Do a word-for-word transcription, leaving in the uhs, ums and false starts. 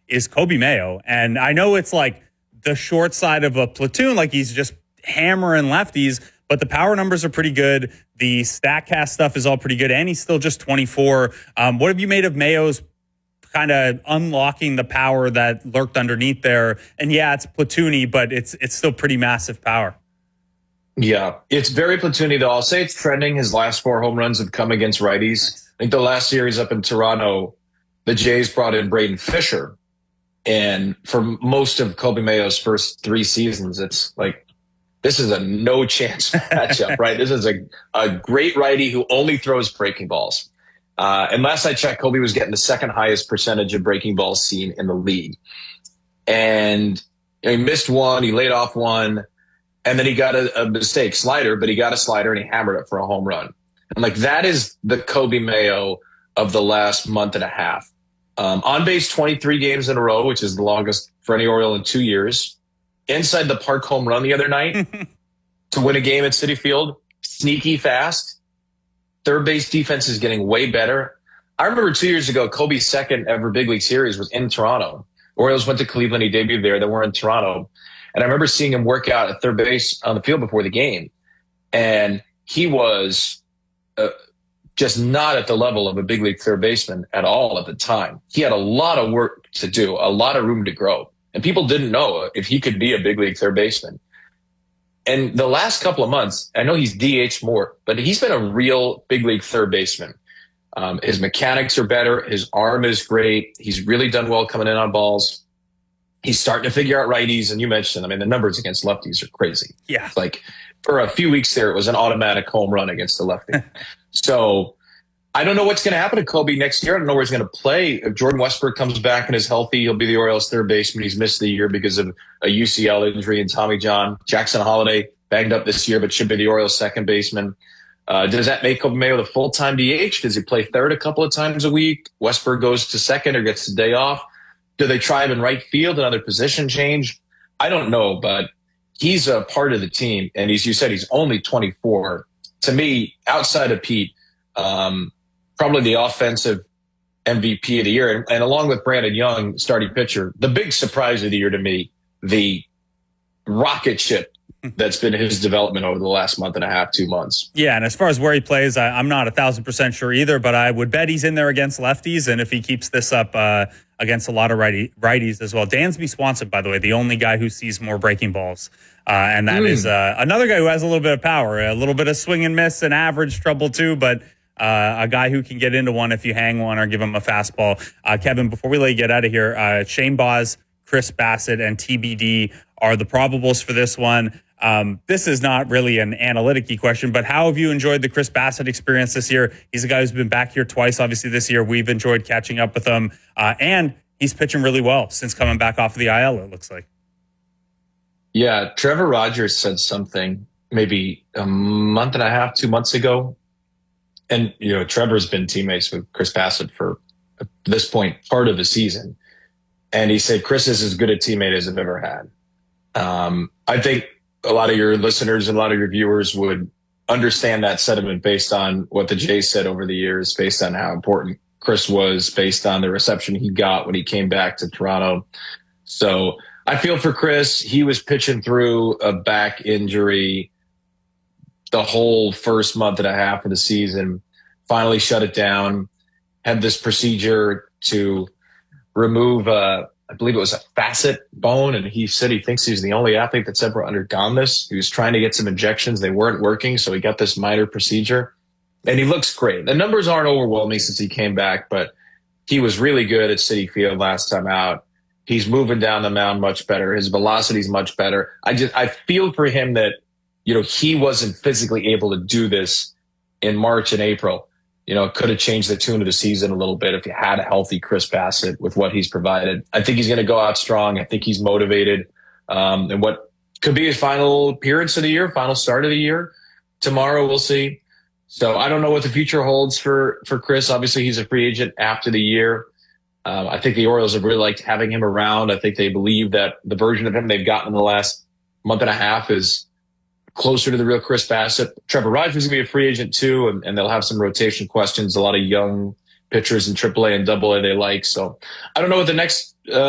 is Coby Mayo. And I know it's like the short side of a platoon, like he's just hammering lefties, but the power numbers are pretty good. The StatCast stuff is all pretty good, and he's still just twenty-four. Um, what have you made of Mayo's kind of unlocking the power that lurked underneath there? And yeah, it's platoony, but it's it's still pretty massive power. Yeah, it's very platoony, though. I'll say it's trending. His last four home runs have come against righties. I think the last series up in Toronto, the Jays brought in Braden Fisher. And for most of Coby Mayo's first three seasons, it's like, this is a no chance matchup, right? This is a, a great righty who only throws breaking balls. Uh, and last I checked, Coby was getting the second highest percentage of breaking balls seen in the league. And you know, he missed one, he laid off one, and then he got a, a mistake slider, but he got a slider and he hammered it for a home run. And like, that is the Coby Mayo of the last month and a half. Um, on base twenty-three games in a row, which is the longest for any Oriole in two years. Inside the park home run the other night to win a game at Citi Field. Sneaky fast. Third base defense is getting way better. I remember two years ago, Coby's second ever big league series was in Toronto. Orioles went to Cleveland. He debuted there. They were in Toronto. And I remember seeing him work out at third base on the field before the game. And he was uh, just not at the level of a big league third baseman at all at the time. He had a lot of work to do, a lot of room to grow. And people didn't know if he could be a big league third baseman. And the last couple of months, I know he's D H more, but he's been a real big league third baseman. Um, his mechanics are better. His arm is great. He's really done well coming in on balls. He's starting to figure out righties. And you mentioned, I mean, the numbers against lefties are crazy. Yeah. Like for a few weeks there, it was an automatic home run against the lefty. So I don't know what's going to happen to Coby next year. I don't know where he's going to play. If Jordan Westburg comes back and is healthy, he'll be the Orioles' third baseman. He's missed the year because of a U C L injury and Tommy John. Jackson Holiday banged up this year, but should be the Orioles' second baseman. Uh, does that make Coby Mayo the full-time D H? Does he play third a couple of times a week? Westburg goes to second or gets a day off? Do they try him in right field, another position change? I don't know, but he's a part of the team. And as you said, he's only twenty-four. To me, outside of Pete, um, probably the offensive M V P of the year. And, and along with Brandon Young, starting pitcher, the big surprise of the year to me, the rocket ship that's been his development over the last month and a half, two months. Yeah, and as far as where he plays, I, I'm not a thousand percent sure either, but I would bet he's in there against lefties, and if he keeps this up uh, against a lot of righty, righties as well. Dansby Swanson, by the way, the only guy who sees more breaking balls, uh, and that mm. is uh, another guy who has a little bit of power, a little bit of swing and miss and average trouble too, but uh, a guy who can get into one if you hang one or give him a fastball. Uh, Kevin, before we let you get out of here, uh, Shane Baz, Chris Bassitt, and T B D are the probables for this one. Um, this is not really an analytic-y question, but how have you enjoyed the Chris Bassitt experience this year? He's a guy who's been back here twice, obviously, this year. We've enjoyed catching up with him, uh, and he's pitching really well since coming back off of the I L, it looks like. Yeah, Trevor Rogers said something maybe a month and a half, two months ago. And, you know, Trevor's been teammates with Chris Bassitt for, at this point, part of the season. And he said, Chris is as good a teammate as I've ever had. Um, I think a lot of your listeners and a lot of your viewers would understand that sentiment based on what the Jays said over the years, based on how important Chris was, based on the reception he got when he came back to Toronto. So I feel for Chris. He was pitching through a back injury the whole first month and a half of the season, finally shut it down, had this procedure to remove uh I believe it was a facet bone, and he said he thinks he's the only athlete that's ever undergone this. He was trying to get some injections. They weren't working, so he got this minor procedure. And he looks great. The numbers aren't overwhelming since he came back, but he was really good at Citi Field last time out. He's moving down the mound much better. His velocity is much better. I just I feel for him that, you know, he wasn't physically able to do this in March and April. You know, it could have changed the tune of the season a little bit if you had a healthy Chris Bassitt with what he's provided. I think he's going to go out strong. I think he's motivated. Um, and what could be his final appearance of the year, final start of the year. Tomorrow, we'll see. So I don't know what the future holds for, for Chris. Obviously, he's a free agent after the year. Um, I think the Orioles have really liked having him around. I think they believe that the version of him they've gotten in the last month and a half is closer to the real Chris Bassitt. Trevor Rogers is going to be a free agent too, and, and they'll have some rotation questions. A lot of young pitchers in triple A and double A they like. So I don't know what the next uh,